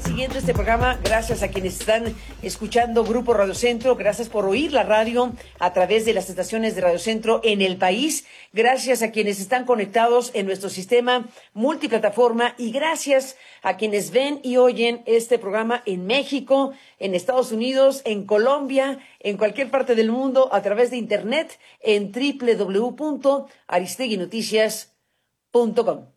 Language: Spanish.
siguiendo este programa, gracias a quienes están escuchando Grupo Radio Centro, gracias por oír la radio a través de las estaciones de Radio Centro en el país, gracias a quienes están conectados en nuestro sistema multiplataforma y gracias a quienes ven y oyen este programa en México, en Estados Unidos, en Colombia, en cualquier parte del mundo a través de internet en www.aristeguinoticias.com.